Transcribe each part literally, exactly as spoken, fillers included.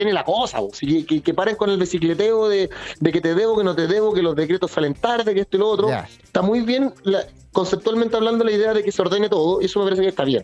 tiene la cosa, que, que, que paren con el bicicleteo de, de que te debo, que no te debo, que los decretos salen tarde, que esto y lo otro. Yeah. Está muy bien, la, conceptualmente hablando, la idea de que se ordene todo, y eso me parece que está bien.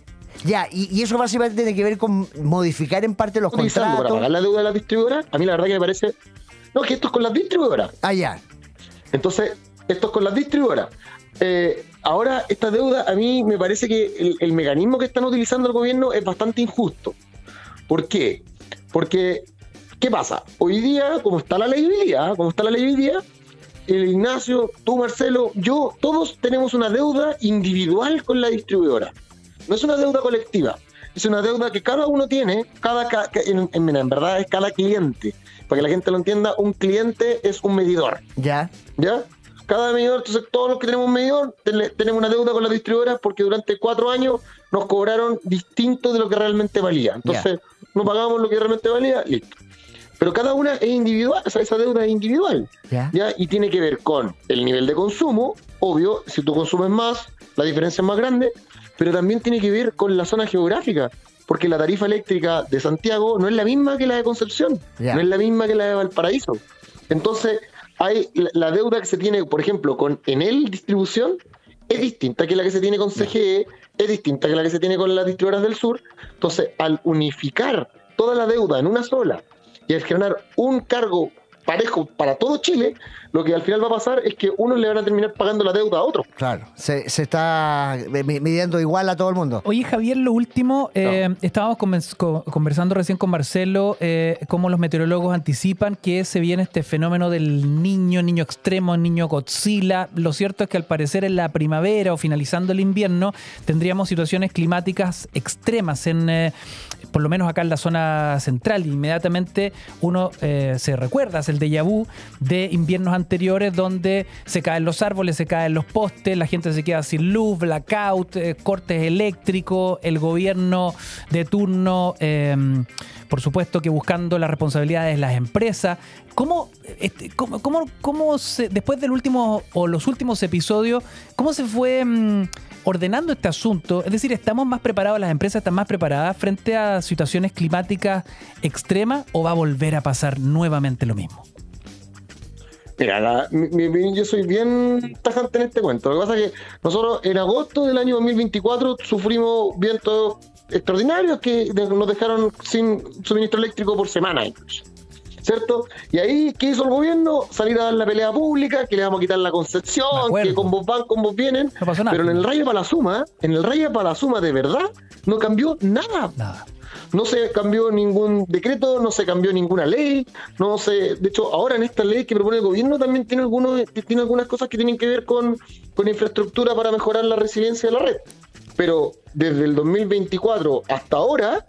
Ya, y, y eso básicamente tiene que ver con modificar en parte los contratos. Para pagar la deuda de las distribuidoras, a mí la verdad que me parece... No, que esto es con las distribuidoras. Ah, ya. Entonces, esto es con las distribuidoras. Eh, ahora, esta deuda, a mí me parece que el, el mecanismo que están utilizando el gobierno es bastante injusto. ¿Por qué? Porque, ¿qué pasa? Hoy día, como está la ley hoy día, como está la ley hoy día, el Ignacio, tú, Marcelo, yo, todos tenemos una deuda individual con la distribuidora. No es una deuda colectiva, es una deuda que cada uno tiene, cada, cada en, en, en verdad es cada cliente. Para que la gente lo entienda, un cliente es un medidor. Ya. ¿Ya? Cada medidor, entonces todos los que tenemos un medidor ten, tenemos una deuda con las distribuidoras porque durante cuatro años nos cobraron distinto de lo que realmente valía. Entonces, yeah. no pagamos lo que realmente valía, listo. Pero cada una es individual, o sea, esa deuda es individual. Yeah. ¿Ya? Y tiene que ver con el nivel de consumo, obvio, si tú consumes más, la diferencia es más grande, pero también tiene que ver con la zona geográfica. Porque la tarifa eléctrica de Santiago no es la misma que la de Concepción, yeah. no es la misma que la de Valparaíso. Entonces, hay la, la deuda que se tiene, por ejemplo, con Enel Distribución, es distinta que la que se tiene con C G E, yeah. es distinta que la que se tiene con las distribuidoras del sur. Entonces, al unificar toda la deuda en una sola y al generar un cargo parejo para todo Chile, lo que al final va a pasar es que unos le van a terminar pagando la deuda a otros. Claro, se, se está midiendo igual a todo el mundo. Oye, Javier, lo último, eh, no. estábamos conversando recién con Marcelo, eh, cómo los meteorólogos anticipan que se viene este fenómeno del niño, niño extremo, niño Godzilla. Lo cierto es que al parecer en la primavera o finalizando el invierno tendríamos situaciones climáticas extremas, en eh, por lo menos acá en la zona central. Inmediatamente uno eh, se recuerda, hace el déjà vu de inviernos anteriores donde se caen los árboles, se caen los postes, la gente se queda sin luz, blackout, eh, cortes eléctricos, el gobierno de turno, eh, por supuesto que buscando las responsabilidades de las empresas. ¿Cómo, este, cómo, cómo, cómo se, después del último o los últimos episodios, cómo se fue mmm, ordenando este asunto? Es decir, ¿estamos más preparados, las empresas están más preparadas frente a situaciones climáticas extremas o va a volver a pasar nuevamente lo mismo? Mira, la, mi, mi, yo soy bien tajante en este cuento. Lo que pasa es que nosotros en agosto del año dos mil veinticuatro sufrimos vientos extraordinarios que nos dejaron sin suministro eléctrico por semana incluso, ¿cierto? Y ahí, ¿qué hizo el gobierno? Salir a dar la pelea pública, que le vamos a quitar la concesión, que con vos van, con vos vienen. No pasó nada. Pero en el Raya para la Suma, en el Raya para la Suma de verdad, no cambió nada. Nada. No se cambió ningún decreto, no se cambió ninguna ley, no se, de hecho, ahora en esta ley que propone el gobierno también tiene algunos, tiene algunas cosas que tienen que ver con, con infraestructura para mejorar la resiliencia de la red. Pero desde el dos mil veinticuatro hasta ahora,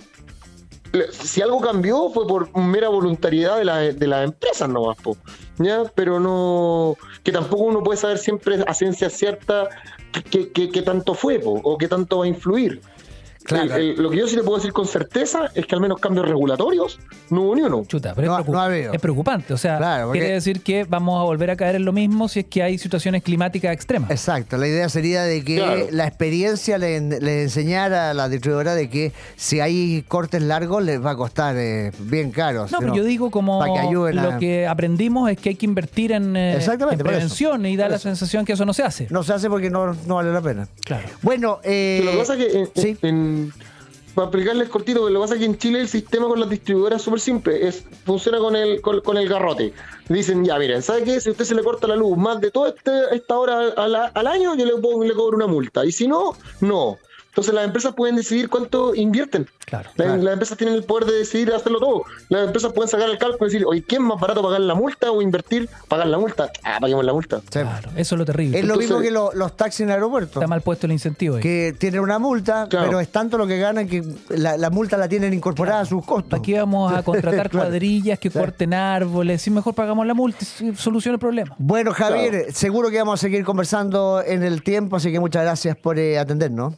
si algo cambió fue por mera voluntariedad de, la, de las empresas nomás, po, ¿ya? Pero no, que tampoco uno puede saber siempre a ciencia cierta qué, qué, qué tanto fue, po, o qué tanto va a influir. Claro. El, el, lo que yo sí le puedo decir con certeza es que al menos cambios regulatorios no hubo ni uno. Chuta, pero no, es, preocup- no ha habido. es preocupante. O sea, claro, porque... quiere decir que vamos a volver a caer en lo mismo si es que hay situaciones climáticas extremas. Exacto. La idea sería de que claro. la experiencia le, le enseñara a la distribuidora de que si hay cortes largos les va a costar eh, bien caro. No, pero no, yo digo como que lo a... que aprendimos es que hay que invertir en, eh, en prevención y da la sensación que eso no se hace. No se hace porque no, no vale la pena. Claro. Bueno, eh... lo que pasa es que en, ¿sí? en, para explicarles cortito, porque lo que pasa es que en Chile el sistema con las distribuidoras es súper simple, es, funciona con el, con, con el garrote. Dicen, ya miren, ¿sabe qué? Si a usted se le corta la luz más de toda este, esta hora al, al año, yo le, pongo, le cobro una multa. Y si no, no. Entonces las empresas pueden decidir cuánto invierten. Claro, la, claro. Las empresas tienen el poder de decidir hacerlo todo. Las empresas pueden sacar el cálculo y decir, oye, ¿quién es más barato pagar la multa o invertir? Pagar la multa. Ah, paguemos la multa. Claro, eso es lo terrible. Es Entonces, lo mismo que lo, los taxis en aeropuertos. Está mal puesto el incentivo ahí. Que tienen una multa, claro. pero es tanto lo que ganan que la, la multa la tienen incorporada claro. a sus costos. Aquí vamos a contratar claro. cuadrillas que claro. corten árboles. Si mejor pagamos la multa y soluciona el problema. Bueno, Javier, claro. seguro que vamos a seguir conversando en el tiempo, así que muchas gracias por eh, atendernos.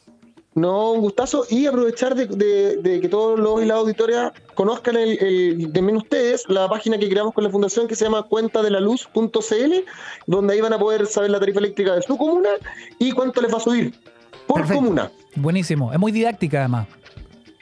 No, un gustazo. Y aprovechar de, de, de que todos los y las auditorias conozcan el, el, también ustedes la página que creamos con la fundación que se llama cuenta de la luz punto c l, donde ahí van a poder saber la tarifa eléctrica de su comuna y cuánto les va a subir por Perfecto. comuna. Buenísimo. Es muy didáctica además.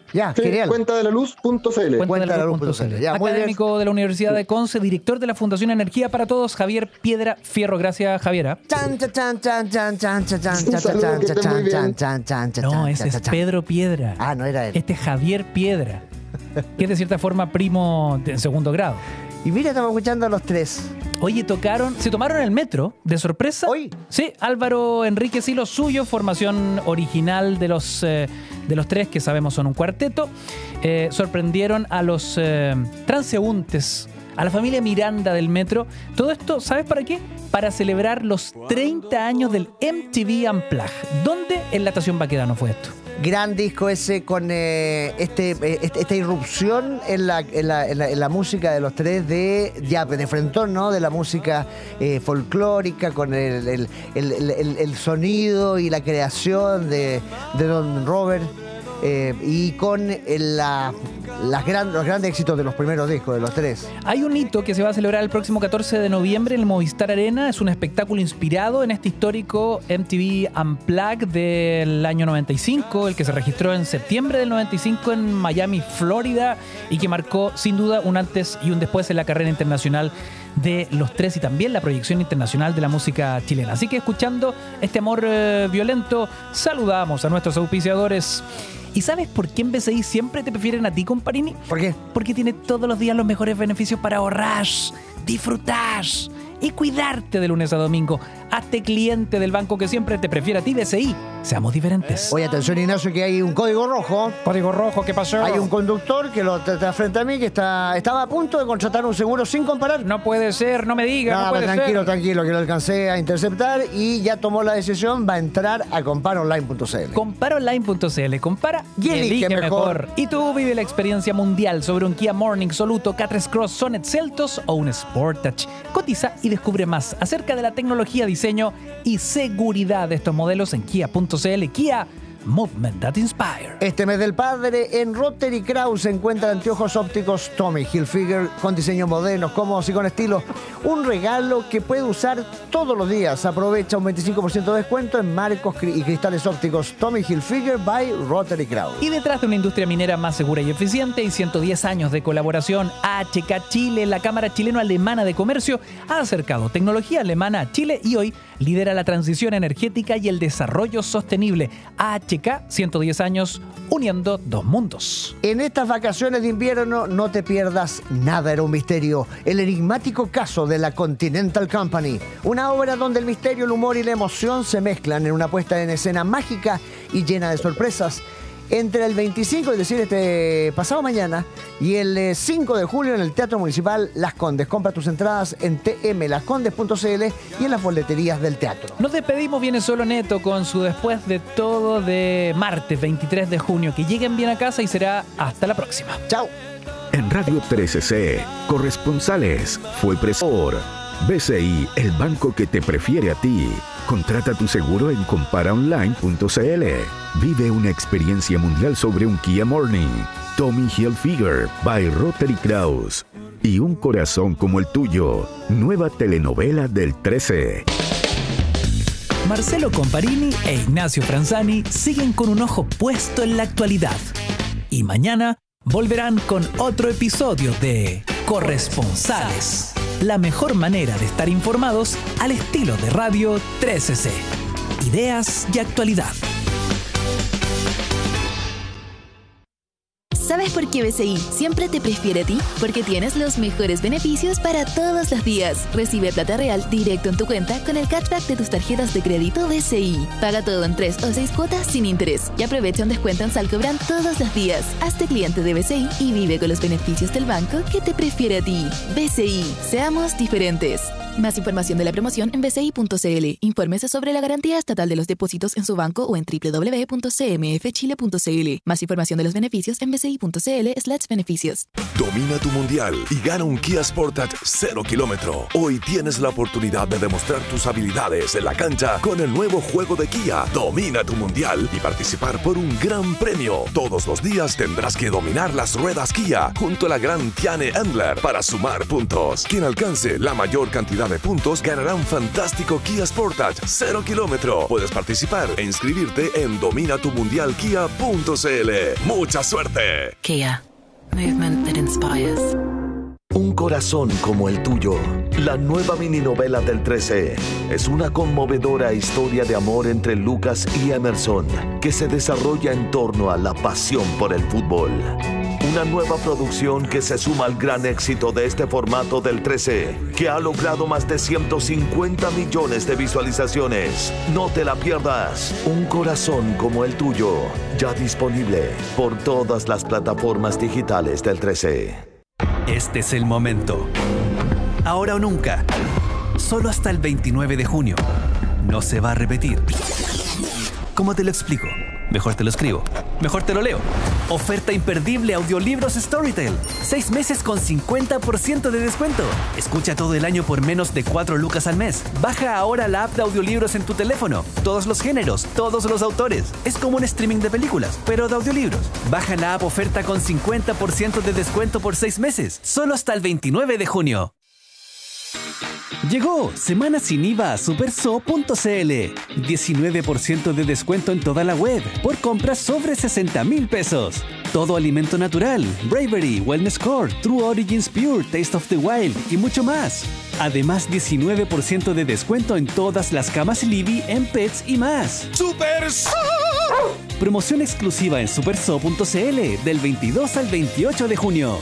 Ya, Sí, genial. cuenta de la luz punto c l. Cuenta de la de la luz luz punto c l. punto c l. Ya, muy Académico bien. de la Universidad de Conce, director de la Fundación Energía para Todos, Javier Piedra Fierro. Gracias, Javiera. Chan, chan, chan, chan, chan, chan, chan, chan, Un chan, saludo, chan, que chan, estén muy chan, bien. chan, chan, chan, No, chan, ese es chan, chan. Pedro Piedra. Ah, no era él. Este es Javier Piedra, que es de cierta forma primo de- en segundo grado. Y mira, estamos escuchando a los tres. Oye, tocaron, se tomaron el metro de sorpresa. ¿Hoy? Sí, Álvaro Enríquez y los suyos, formación original de los, eh, de los tres, que sabemos son un cuarteto, eh, sorprendieron a los eh, transeúntes, a la familia Miranda del metro. Todo esto, ¿sabes para qué? Para celebrar los treinta años del M T V Unplugged. ¿Dónde? En la estación Baquedano fue esto. Gran disco ese con eh, este, eh, este- esta irrupción en la, en, la, en, la, en la música de los tres de ya de frentón, ¿no? De la música eh, folclórica con el, el, el, el- el- el sonido y la creación de, de Don Robert eh, y con el- la, las gran, los grandes éxitos de los primeros discos de los tres. Hay un hito que se va a celebrar el próximo catorce de noviembre en el Movistar Arena. Es un espectáculo inspirado en este histórico M T V Unplugged del año noventa y cinco, el que se registró en septiembre del noventa y cinco en Miami, Florida, y que marcó sin duda un antes y un después en la carrera internacional de los tres y también la proyección internacional de la música chilena. Así que escuchando este amor eh, violento, saludamos a nuestros auspiciadores. ¿Y sabes por qué en B C I siempre te prefieren a ti, comparini? ¿Por qué? Porque tiene todos los días los mejores beneficios para ahorrar, disfrutar y cuidarte de lunes a domingo. Hazte cliente del banco que siempre te prefiere a ti, B C I. Seamos diferentes. Oye, atención, Ignacio, que hay un código rojo. Código rojo, ¿qué pasó? Hay un conductor que lo está frente a mí que está, estaba a punto de contratar un seguro sin comparar. No puede ser, no me diga, no, No, puede tranquilo, ser. tranquilo, que lo alcancé a interceptar y ya tomó la decisión, va a entrar a comparonline punto c l. Comparonline punto c l. Compara Y elige mejor. Y tú vive la experiencia mundial sobre un Kia Morning, Soluto, K tres Cross, Sonet, Celtos o un Sportage. Cotiza y descubre más acerca de la tecnología, diseño y seguridad de estos modelos en kia punto c l. Kia, movement that inspire. Este mes del padre, en Rotary Kraus se encuentran anteojos ópticos Tommy Hilfiger con diseños modernos, cómodos y con estilo. Un regalo que puede usar todos los días. Aprovecha un veinticinco por ciento de descuento en marcos cri- y cristales ópticos Tommy Hilfiger by Rotary Kraus. Y detrás de una industria minera más segura y eficiente y ciento diez años de colaboración, A H K Chile, la Cámara Chileno-Alemana de Comercio, ha acercado tecnología alemana a Chile y hoy lidera la transición energética y el desarrollo sostenible. A H K, ciento diez años, uniendo dos mundos. En estas vacaciones de invierno no te pierdas Nada era un misterio, el enigmático caso de la Continental Company. Una obra donde el misterio, el humor y la emoción se mezclan en una puesta en escena mágica y llena de sorpresas. Entre el veinticinco, es decir, este pasado mañana, y el eh, cinco de julio en el Teatro Municipal Las Condes. Compra tus entradas en t m las condes punto c l y en las boleterías del teatro. Nos despedimos, viene Solo Neto con su Después de Todo de martes veintitrés de junio. Que lleguen bien a casa y será hasta la próxima. Chao. En Radio trece C, corresponsales, fue presor. B C I, el banco que te prefiere a ti. Contrata tu seguro en comparaonline punto c l. Vive una experiencia mundial sobre un Kia Morning. Tommy Hilfiger by Rotary Kraus. Y un corazón como el tuyo. Nueva telenovela del trece. Marcelo Comparini e Ignacio Franzani siguen con un ojo puesto en la actualidad. Y mañana volverán con otro episodio de Corresponsales. La mejor manera de estar informados al estilo de Radio trece C. Ideas y actualidad. ¿Sabes por qué B C I siempre te prefiere a ti? Porque tienes los mejores beneficios para todos los días. Recibe plata real directo en tu cuenta con el cashback de tus tarjetas de crédito B C I. Paga todo en tres o seis cuotas sin interés y aprovecha un descuento en Salcobran todos los días. Hazte cliente de B C I y vive con los beneficios del banco que te prefiere a ti. B C I, seamos diferentes. Más información de la promoción en b c i punto c l. Infórmese sobre la garantía estatal de los depósitos en su banco o en w w w punto c m f chile punto c l. Más información de los beneficios en b c i punto c l slash beneficios. Domina tu mundial y gana un Kia Sportage cero kilómetro. Hoy tienes la oportunidad de demostrar tus habilidades en la cancha con el nuevo juego de Kia. Domina tu mundial y participar por un gran premio. Todos los días tendrás que dominar las ruedas Kia junto a la gran Tiane Endler para sumar puntos. Quien alcance la mayor cantidad de puntos ganará un fantástico Kia Sportage cero kilómetro. Puedes participar e inscribirte en domina tu mundial kia punto c l. ¡Mucha suerte! Kia. Movement that inspires. Un corazón como el tuyo. La nueva mininovela del trece es una conmovedora historia de amor entre Lucas y Emerson que se desarrolla en torno a la pasión por el fútbol. Una nueva producción que se suma al gran éxito de este formato del trece, que ha logrado más de ciento cincuenta millones de visualizaciones. No te la pierdas. Un corazón como el tuyo. Ya disponible por todas las plataformas digitales del trece. Este es el momento. Ahora o nunca. Solo hasta el veintinueve de junio. No se va a repetir. ¿Cómo te lo explico? Mejor te lo escribo. Mejor te lo leo. Oferta imperdible Audiolibros Storytel. Seis meses con cincuenta por ciento de descuento. Escucha todo el año por menos de cuatro lucas al mes. Baja ahora la app de audiolibros en tu teléfono. Todos los géneros, todos los autores. Es como un streaming de películas, pero de audiolibros. Baja la app oferta con cincuenta por ciento de descuento por seis meses. Solo hasta el veintinueve de junio. Llegó Semana sin I V A a superso punto c l. diecinueve por ciento de descuento en toda la web por compras sobre sesenta mil pesos. Todo alimento natural, Bravery, Wellness Core, True Origins Pure, Taste of the Wild y mucho más. Además, diecinueve por ciento de descuento en todas las camas Libby, en Pets y más. ¡Superso! Promoción exclusiva en superso punto c l del veintidós al veintiocho de junio.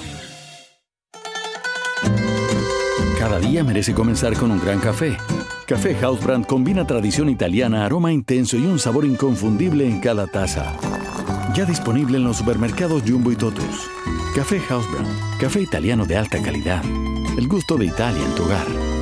Cada día merece comenzar con un gran café. Café Housebrand combina tradición italiana, aroma intenso y un sabor inconfundible en cada taza. Ya disponible en los supermercados Jumbo y Totus. Café Housebrand, café italiano de alta calidad. El gusto de Italia en tu hogar.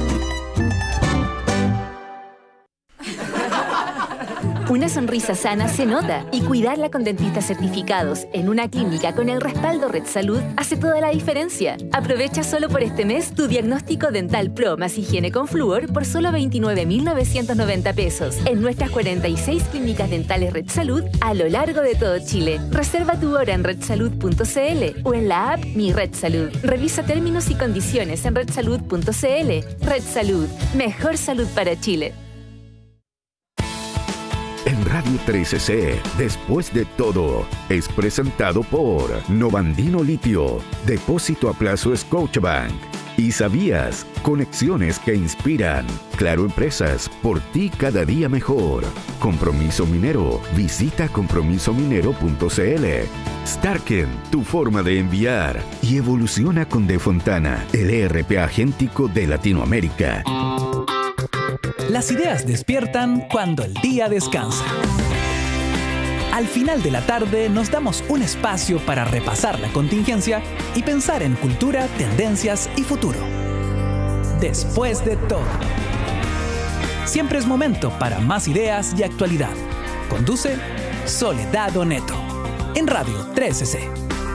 Una sonrisa sana se nota y cuidarla con dentistas certificados en una clínica con el respaldo Red Salud hace toda la diferencia. Aprovecha solo por este mes tu diagnóstico dental Pro más higiene con flúor por solo veintinueve mil novecientos noventa pesos en nuestras cuarenta y seis clínicas dentales Red Salud a lo largo de todo Chile. Reserva tu hora en red salud punto c l o en la app Mi Red Salud. Revisa términos y condiciones en red salud punto c l. Red Salud, mejor salud para Chile. En Radio trece C, Después de todo, es presentado por Novandino Litio, Depósito a Plazo Scotiabank. Y Sabías, conexiones que inspiran. Claro Empresas, por ti cada día mejor. Compromiso Minero, visita compromiso minero punto c l. Starken, tu forma de enviar. Y evoluciona con De Fontana, el E R P agéntico de Latinoamérica. Las ideas despiertan cuando el día descansa. Al final de la tarde nos damos un espacio para repasar la contingencia y pensar en cultura, tendencias y futuro. Después de todo. Siempre es momento para más ideas y actualidad. Conduce Soledad Oneto en Radio trece C.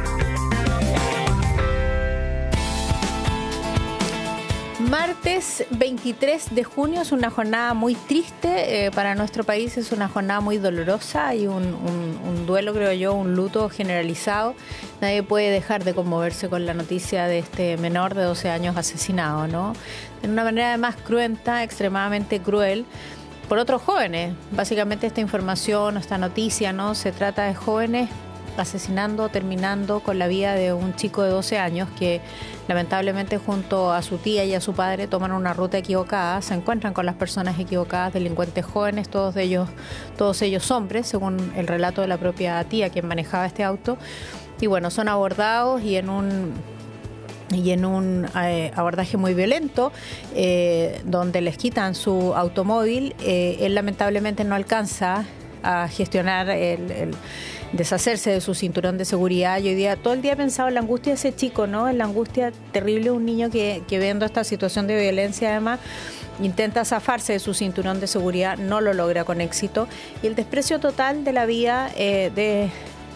Martes veintitrés de junio es una jornada muy triste eh, para nuestro país, es una jornada muy dolorosa, hay un, un, un duelo, creo yo, un luto generalizado. Nadie puede dejar de conmoverse con la noticia de este menor de doce años asesinado, ¿no? De una manera además cruenta, extremadamente cruel, por otros jóvenes. Básicamente esta información, esta noticia, ¿no? Se trata de jóvenes asesinando, terminando con la vida de un chico de doce años que lamentablemente junto a su tía y a su padre toman una ruta equivocada, se encuentran con las personas equivocadas, delincuentes jóvenes, todos ellos, todos ellos hombres, según el relato de la propia tía quien manejaba este auto, y bueno, son abordados y en un y en un eh, abordaje muy violento, eh, donde les quitan su automóvil, eh, él lamentablemente no alcanza a gestionar el, el deshacerse de su cinturón de seguridad. Yo hoy día, todo el día he pensado en la angustia de ese chico, ¿no? En la angustia terrible de un niño que, que viendo esta situación de violencia además intenta zafarse de su cinturón de seguridad, no lo logra con éxito, y el desprecio total de la vida eh, de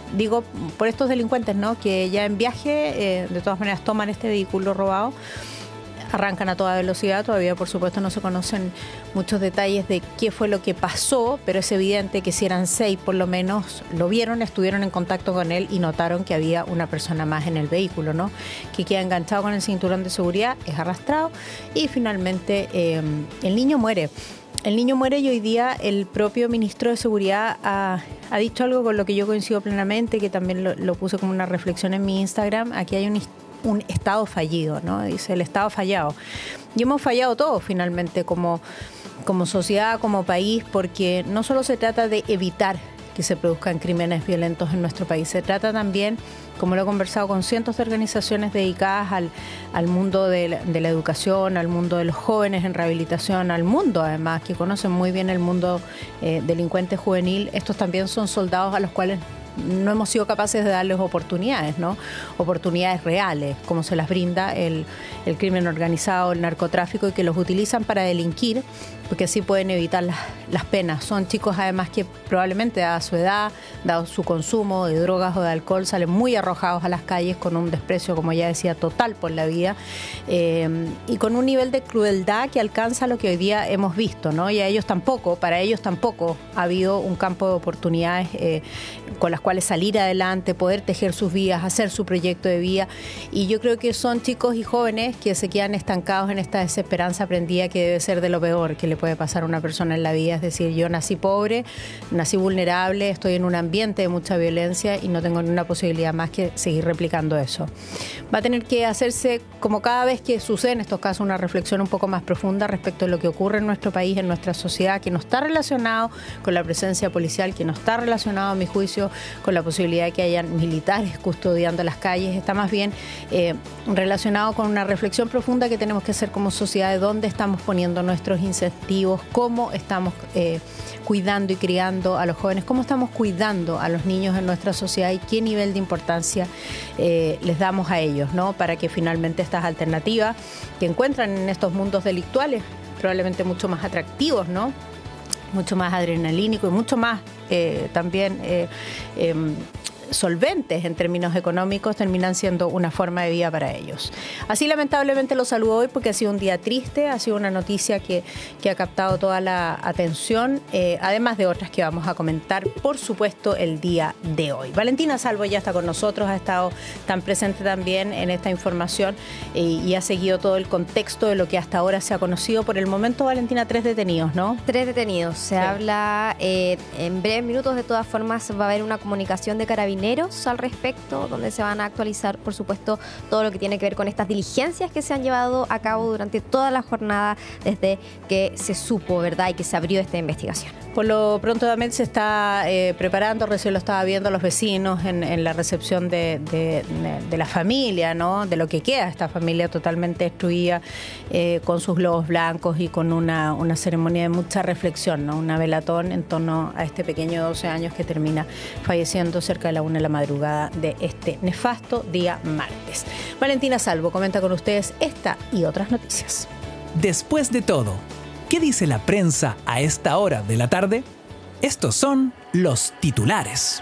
digo por estos delincuentes, ¿no? Que ya en viaje, eh, de todas maneras, toman este vehículo robado, arrancan a toda velocidad. Todavía, por supuesto, no se conocen muchos detalles de qué fue lo que pasó, pero es evidente que si eran seis, por lo menos lo vieron, estuvieron en contacto con él y notaron que había una persona más en el vehículo, ¿no? Que queda enganchado con el cinturón de seguridad, es arrastrado y finalmente eh, el niño muere. El niño muere y hoy día el propio ministro de Seguridad ha, ha dicho algo con lo que yo coincido plenamente, que también lo, lo puse como una reflexión en mi Instagram. Aquí hay un un Estado fallido, ¿no? Dice el Estado fallado. Y hemos fallado todos finalmente como, como sociedad, como país, porque no solo se trata de evitar que se produzcan crímenes violentos en nuestro país, se trata también, como lo he conversado con cientos de organizaciones dedicadas al, al mundo de la, de la educación, al mundo de los jóvenes en rehabilitación, al mundo además, que conocen muy bien el mundo eh, delincuente juvenil. Estos también son soldados a los cuales no hemos sido capaces de darles oportunidades, ¿no? Oportunidades reales, como se las brinda el, el crimen organizado, el narcotráfico, y que los utilizan para delinquir, porque así pueden evitar las, las penas. Son chicos además que probablemente, dada su edad, dado su consumo de drogas o de alcohol, salen muy arrojados a las calles con un desprecio, como ya decía, total por la vida, eh, y con un nivel de crueldad que alcanza lo que hoy día hemos visto, ¿no? Y a ellos tampoco, para ellos tampoco ha habido un campo de oportunidades eh, con las cuales salir adelante, poder tejer sus vidas, hacer su proyecto de vida. Y yo creo que son chicos y jóvenes que se quedan estancados en esta desesperanza aprendida que debe ser de lo peor que le puede pasar a una persona en la vida. Es decir, yo nací pobre, nací vulnerable, estoy en un ambiente de mucha violencia y no tengo ninguna posibilidad más que seguir replicando eso. Va a tener que hacerse, como cada vez que sucede en estos casos, una reflexión un poco más profunda respecto a lo que ocurre en nuestro país, en nuestra sociedad, que no está relacionado con la presencia policial, que no está relacionado, a mi juicio, con la posibilidad de que hayan militares custodiando las calles. Está más bien eh, relacionado con una reflexión profunda que tenemos que hacer como sociedad de dónde estamos poniendo nuestros incentivos, cómo estamos eh, cuidando y criando a los jóvenes, cómo estamos cuidando a los niños en nuestra sociedad y qué nivel de importancia eh, les damos a ellos, ¿no? Para que finalmente estas alternativas que encuentran en estos mundos delictuales, probablemente mucho más atractivos, ¿no? Mucho más adrenalínico y mucho más eh, también eh, eh, solventes en términos económicos, terminan siendo una forma de vida para ellos. Así lamentablemente lo saludo hoy porque ha sido un día triste, ha sido una noticia que, que ha captado toda la atención, eh, además de otras que vamos a comentar, por supuesto, el día de hoy. Valentina Salvo ya está con nosotros, ha estado tan presente también en esta información eh, y ha seguido todo el contexto de lo que hasta ahora se ha conocido. Por el momento, Valentina, tres detenidos, ¿no? Tres detenidos. Se sí. habla eh, en breves minutos, de todas formas, va a haber una comunicación de Carabineros al respecto, donde se van a actualizar, por supuesto, todo lo que tiene que ver con estas diligencias que se han llevado a cabo durante toda la jornada desde que se supo, ¿verdad?, y que se abrió esta investigación. Por lo pronto también se está eh, preparando, recién lo estaba viendo los vecinos en, en la recepción de, de, de la familia, ¿no? De lo que queda, esta familia totalmente destruida, eh, con sus globos blancos y con una, una ceremonia de mucha reflexión, ¿no? Una velatón en torno a este pequeño de doce años que termina falleciendo cerca de la una de la madrugada de este nefasto día martes. Valentina Salvo comenta con ustedes esta y otras noticias. Después de todo, ¿qué dice la prensa a esta hora de la tarde? Estos son los titulares.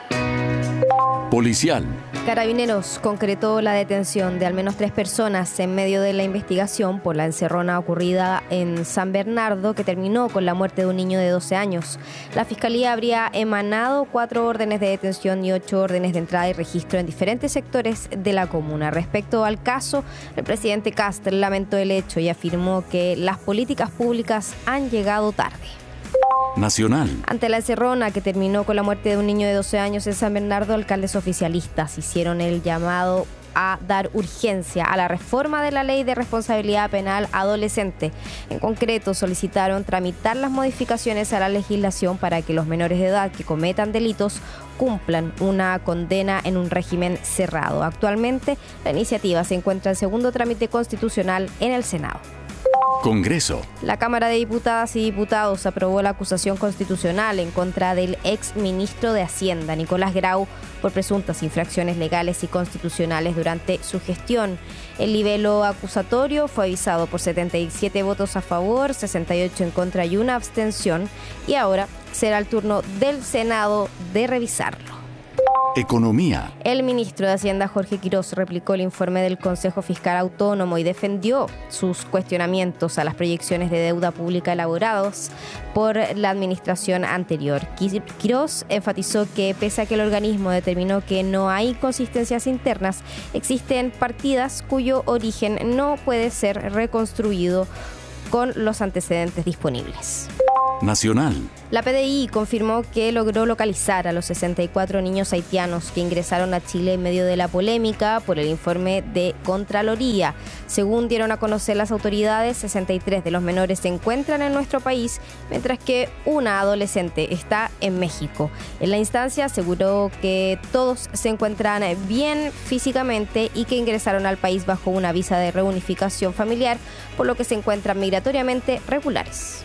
Policial. Carabineros concretó la detención de al menos tres personas en medio de la investigación por la encerrona ocurrida en San Bernardo, que terminó con la muerte de un niño de doce años. La Fiscalía habría emanado cuatro órdenes de detención y ocho órdenes de entrada y registro en diferentes sectores de la comuna. Respecto al caso, el presidente Kast lamentó el hecho y afirmó que las políticas públicas han llegado tarde. Nacional. Ante la encerrona que terminó con la muerte de un niño de doce años en San Bernardo, alcaldes oficialistas hicieron el llamado a dar urgencia a la reforma de la Ley de Responsabilidad Penal Adolescente. En concreto, solicitaron tramitar las modificaciones a la legislación para que los menores de edad que cometan delitos cumplan una condena en un régimen cerrado. Actualmente, la iniciativa se encuentra en segundo trámite constitucional en el Senado. Congreso. La Cámara de Diputadas y Diputados aprobó la acusación constitucional en contra del ex ministro de Hacienda, Nicolás Grau, por presuntas infracciones legales y constitucionales durante su gestión. El libelo acusatorio fue avisado por setenta y siete votos a favor, sesenta y ocho en contra y una abstención, y ahora será el turno del Senado de revisarlo. Economía. El ministro de Hacienda, Jorge Quirós, replicó el informe del Consejo Fiscal Autónomo y defendió sus cuestionamientos a las proyecciones de deuda pública elaborados por la administración anterior. Quirós enfatizó que, pese a que el organismo determinó que no hay consistencias internas, existen partidas cuyo origen no puede ser reconstruido con los antecedentes disponibles. Nacional. La P D I confirmó que logró localizar a los sesenta y cuatro niños haitianos que ingresaron a Chile en medio de la polémica por el informe de Contraloría. Según dieron a conocer las autoridades, sesenta y tres de los menores se encuentran en nuestro país, mientras que una adolescente está en México. En la instancia aseguró que todos se encuentran bien físicamente y que ingresaron al país bajo una visa de reunificación familiar, por lo que se encuentran migratoriamente regulares.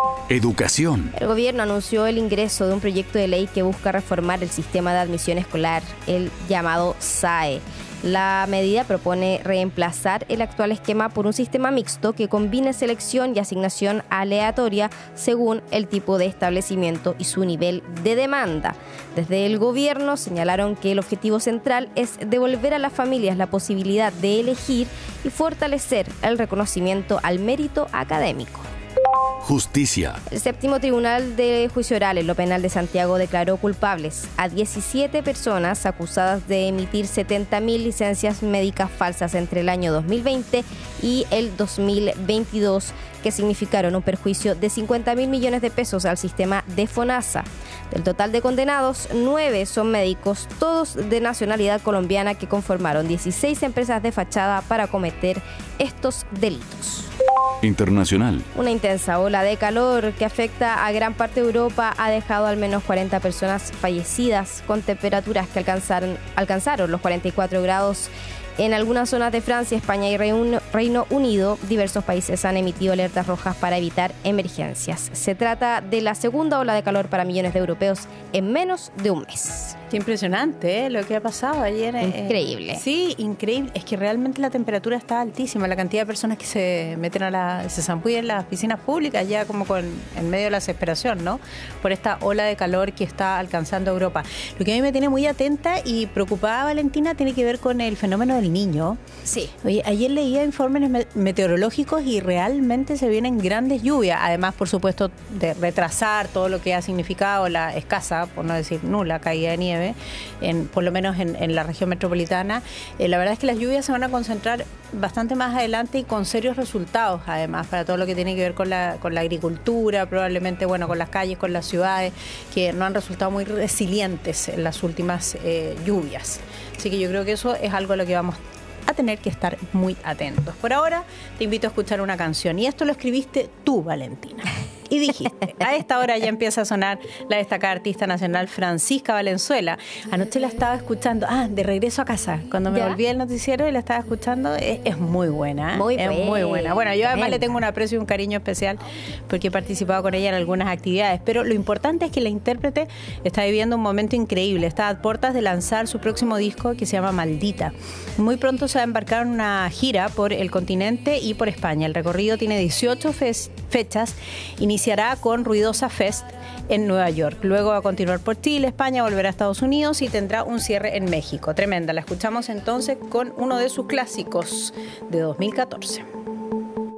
Educación. El gobierno anunció el ingreso de un proyecto de ley que busca reformar el sistema de admisión escolar, el llamado S A E. La medida propone reemplazar el actual esquema por un sistema mixto que combine selección y asignación aleatoria según el tipo de establecimiento y su nivel de demanda. Desde el gobierno señalaron que el objetivo central es devolver a las familias la posibilidad de elegir y fortalecer el reconocimiento al mérito académico. Justicia. El séptimo tribunal de juicio oral en lo penal de Santiago declaró culpables a diecisiete personas acusadas de emitir setenta mil licencias médicas falsas entre el año dos mil veinte y el dos mil veintidós, que significaron un perjuicio de cincuenta mil millones de pesos al sistema de FONASA. Del total de condenados, nueve son médicos, todos de nacionalidad colombiana, que conformaron dieciséis empresas de fachada para cometer estos delitos. Internacional. Una intensa ola de calor que afecta a gran parte de Europa ha dejado al menos cuarenta personas fallecidas, con temperaturas que alcanzaron, alcanzaron los cuarenta y cuatro grados en algunas zonas de Francia, España y Reino Unido. Diversos países han emitido alertas rojas para evitar emergencias. Se trata de la segunda ola de calor para millones de europeos en menos de un mes. Qué impresionante, ¿eh? Lo que ha pasado ayer. Increíble. Eh, sí, increíble. Es que realmente la temperatura está altísima. La cantidad de personas que se meten a la, se zampullen en las piscinas públicas ya como con en medio de la desesperación, ¿no? Por esta ola de calor que está alcanzando Europa. Lo que a mí me tiene muy atenta y preocupada, Valentina, tiene que ver con el fenómeno del Niño. Sí. Oye, ayer leía informes meteorológicos y realmente se vienen grandes lluvias. Además, por supuesto, de retrasar todo lo que ha significado la escasa, por no decir nula, caída de nieve. En, por lo menos en, en la región metropolitana. Eh, la verdad es que las lluvias se van a concentrar bastante más adelante y con serios resultados, además, para todo lo que tiene que ver con la, con la agricultura, probablemente, bueno, con las calles, con las ciudades, que no han resultado muy resilientes en las últimas eh, lluvias. Así que yo creo que eso es algo a lo que vamos a tener que estar muy atentos. Por ahora, te invito a escuchar una canción, y esto lo escribiste tú, Valentina. Y dijiste, a esta hora ya empieza a sonar la destacada artista nacional Francisca Valenzuela. Anoche la estaba escuchando, ah, de regreso a casa. Cuando me ¿Ya? volví al noticiero y la estaba escuchando, es, es muy buena. ¿eh? Muy es buena. muy buena. Bueno, yo además Tremenda. le tengo un aprecio y un cariño especial porque he participado con ella en algunas actividades. Pero lo importante es que la intérprete está viviendo un momento increíble. Está a puertas de lanzar su próximo disco, que se llama Maldita. Muy pronto se va a embarcar en una gira por el continente y por España. El recorrido tiene dieciocho fe- fechas. Iniciará con Ruidosa Fest en Nueva York. Luego va a continuar por Chile, España, volverá a Estados Unidos y tendrá un cierre en México. Tremenda. La escuchamos entonces con uno de sus clásicos de dos mil catorce.